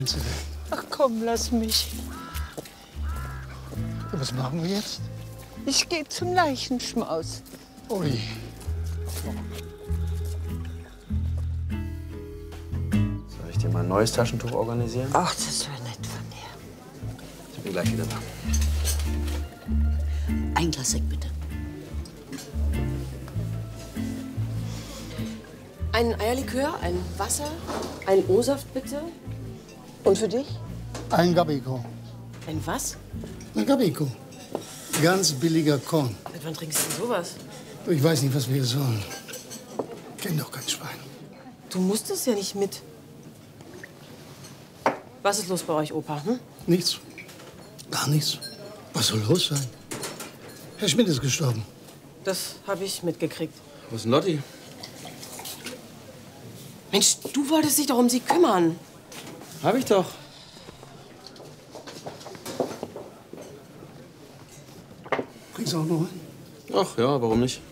Ach komm, lass mich. Was machen wir jetzt? Ich gehe zum Leichenschmaus. Ui. Soll ich dir mal ein neues Taschentuch organisieren? Ach, das wäre nett von dir. Ich bin gleich wieder da. Ein Glas Sekt, bitte. Ein Eierlikör, ein Wasser, ein O-Saft bitte. Und für dich? Ein Gabico. Ein was? Ein Gabico. Ganz billiger Korn. Seit wann trinkst du sowas? Ich weiß nicht, was wir hier sollen. Kenn doch kein Schwein. Du musstest ja nicht mit. Was ist los bei euch, Opa? Hm? Nichts. Gar nichts. Was soll los sein? Herr Schmidt ist gestorben. Das habe ich mitgekriegt. Wo ist denn Lotti? Mensch, du wolltest dich doch um sie kümmern. Hab ich doch. Kriegst du auch noch einen? Ach ja, warum nicht?